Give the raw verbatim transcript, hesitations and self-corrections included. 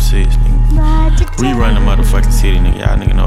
six, nigga. We run the motherfucking city, nigga. Y'all nigga know